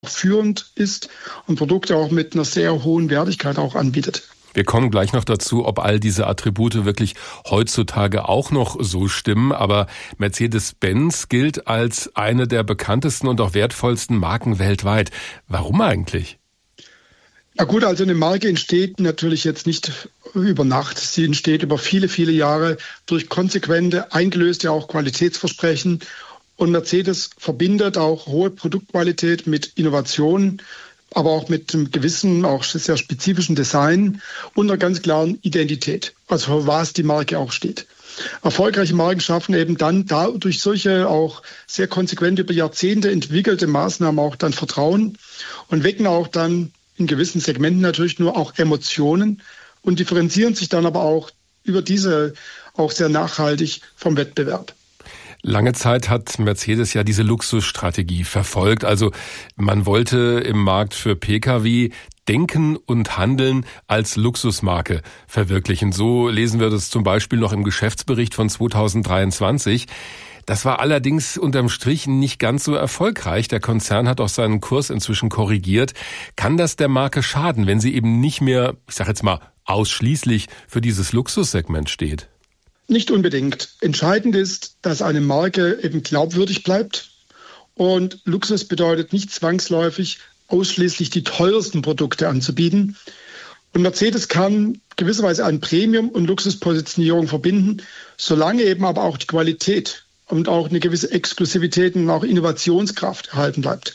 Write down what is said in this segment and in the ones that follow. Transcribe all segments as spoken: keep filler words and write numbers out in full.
führend ist und Produkte auch mit einer sehr hohen Wertigkeit auch anbietet. Wir kommen gleich noch dazu, ob all diese Attribute wirklich heutzutage auch noch so stimmen. Aber Mercedes-Benz gilt als eine der bekanntesten und auch wertvollsten Marken weltweit. Warum eigentlich? Ja gut, also eine Marke entsteht natürlich jetzt nicht über Nacht. Sie entsteht über viele, viele Jahre durch konsequente, eingelöste auch Qualitätsversprechen. Und Mercedes verbindet auch hohe Produktqualität mit Innovation, aber auch mit einem gewissen, auch sehr spezifischen Design und einer ganz klaren Identität, also für was die Marke auch steht. Erfolgreiche Marken schaffen eben dann da durch solche auch sehr konsequent über Jahrzehnte entwickelte Maßnahmen auch dann Vertrauen und wecken auch dann in gewissen Segmenten natürlich nur auch Emotionen und differenzieren sich dann aber auch über diese auch sehr nachhaltig vom Wettbewerb. Lange Zeit hat Mercedes ja diese Luxusstrategie verfolgt. Also man wollte im Markt für Pkw Denken und Handeln als Luxusmarke verwirklichen. So lesen wir das zum Beispiel noch im Geschäftsbericht von zweitausenddreiundzwanzig. Das war allerdings unterm Strich nicht ganz so erfolgreich. Der Konzern hat auch seinen Kurs inzwischen korrigiert. Kann das der Marke schaden, wenn sie eben nicht mehr, ich sage jetzt mal, ausschließlich für dieses Luxussegment steht? Nicht unbedingt. Entscheidend ist, dass eine Marke eben glaubwürdig bleibt. Und Luxus bedeutet nicht zwangsläufig, ausschließlich die teuersten Produkte anzubieten. Und Mercedes kann gewisserweise eine Premium- und Luxuspositionierung verbinden, solange eben aber auch die Qualität und auch eine gewisse Exklusivität und auch Innovationskraft erhalten bleibt.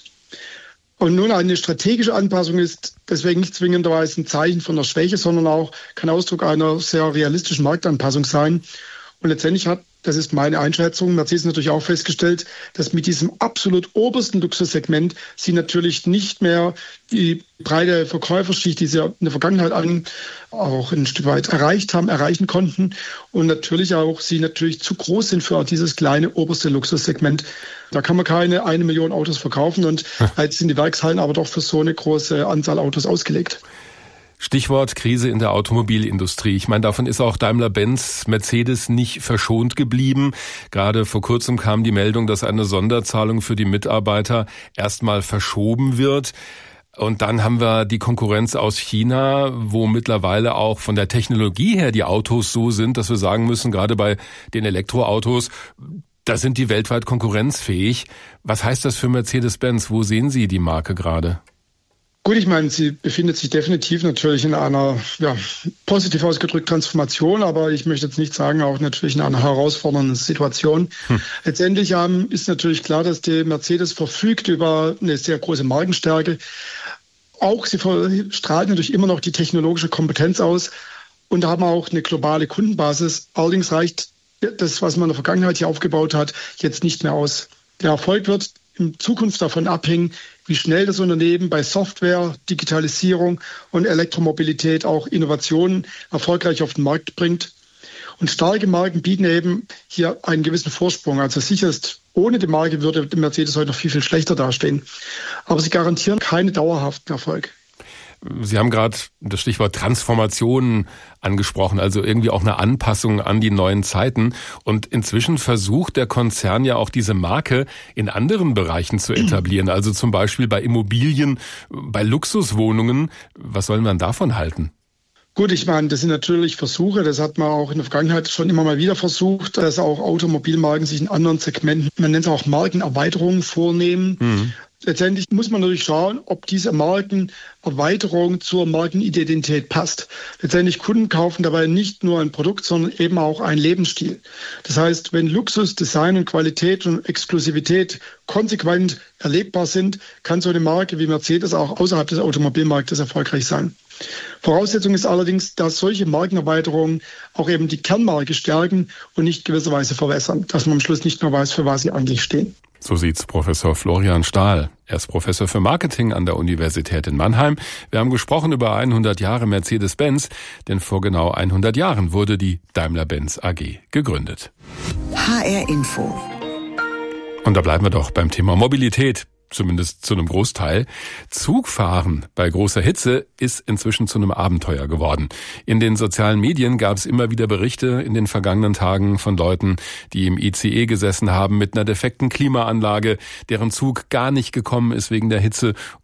Und nun eine strategische Anpassung ist deswegen nicht zwingenderweise ein Zeichen von einer Schwäche, sondern auch kann Ausdruck einer sehr realistischen Marktanpassung sein. Und letztendlich hat, das ist meine Einschätzung, Mercedes natürlich auch festgestellt, dass mit diesem absolut obersten Luxussegment sie natürlich nicht mehr die breite Verkäuferschicht, die sie in der Vergangenheit an, auch ein Stück weit erreicht haben, erreichen konnten. Und natürlich auch sie natürlich zu groß sind für dieses kleine oberste Luxussegment. Da kann man keine eine Million Autos verkaufen und jetzt sind die Werkshallen aber doch für so eine große Anzahl Autos ausgelegt. Stichwort Krise in der Automobilindustrie. Ich meine, davon ist auch Daimler-Benz, Mercedes nicht verschont geblieben. Gerade vor kurzem kam die Meldung, dass eine Sonderzahlung für die Mitarbeiter erstmal verschoben wird. Und dann haben wir die Konkurrenz aus China, wo mittlerweile auch von der Technologie her die Autos so sind, dass wir sagen müssen, gerade bei den Elektroautos, da sind die weltweit konkurrenzfähig. Was heißt das für Mercedes-Benz? Wo sehen Sie die Marke gerade? Gut, ich meine, sie befindet sich definitiv natürlich in einer, ja, positiv ausgedrückt Transformation, aber ich möchte jetzt nicht sagen, auch natürlich in einer herausfordernden Situation. Hm. Letztendlich ähm, ist natürlich klar, dass die Mercedes verfügt über eine sehr große Markenstärke. Auch sie strahlt natürlich immer noch die technologische Kompetenz aus und haben auch eine globale Kundenbasis. Allerdings reicht das, was man in der Vergangenheit hier aufgebaut hat, jetzt nicht mehr aus. Der Erfolg wird in Zukunft davon abhängen, wie schnell das Unternehmen bei Software, Digitalisierung und Elektromobilität auch Innovationen erfolgreich auf den Markt bringt. Und starke Marken bieten eben hier einen gewissen Vorsprung. Also sicher ist, ohne die Marke würde Mercedes heute noch viel, viel schlechter dastehen. Aber sie garantieren keinen dauerhaften Erfolg. Sie haben gerade das Stichwort Transformation angesprochen, also irgendwie auch eine Anpassung an die neuen Zeiten. Und inzwischen versucht der Konzern ja auch diese Marke in anderen Bereichen zu etablieren, also zum Beispiel bei Immobilien, bei Luxuswohnungen. Was soll man davon halten? Gut, ich meine, das sind natürlich Versuche, das hat man auch in der Vergangenheit schon immer mal wieder versucht, dass auch Automobilmarken sich in anderen Segmenten, man nennt es auch Markenerweiterungen, vornehmen. Mhm. Letztendlich muss man natürlich schauen, ob diese Markenerweiterung zur Markenidentität passt. Letztendlich Kunden kaufen dabei nicht nur ein Produkt, sondern eben auch einen Lebensstil. Das heißt, wenn Luxus, Design und Qualität und Exklusivität konsequent erlebbar sind, kann so eine Marke wie Mercedes auch außerhalb des Automobilmarktes erfolgreich sein. Voraussetzung ist allerdings, dass solche Markenerweiterungen auch eben die Kernmarke stärken und nicht gewisserweise verwässern, dass man am Schluss nicht mehr weiß, für was sie eigentlich stehen. So sieht's Professor Florian Stahl. Er ist Professor für Marketing an der Universität in Mannheim. Wir haben gesprochen über hundert Jahre Mercedes-Benz, denn vor genau hundert Jahren wurde die Daimler-Benz A G gegründet. H R Info. Und da bleiben wir doch beim Thema Mobilität. Zumindest zu einem Großteil. Zugfahren bei großer Hitze ist inzwischen zu einem Abenteuer geworden. In den sozialen Medien gab es immer wieder Berichte in den vergangenen Tagen von Leuten, die im I C E gesessen haben mit einer defekten Klimaanlage, deren Zug gar nicht gekommen ist wegen der Hitze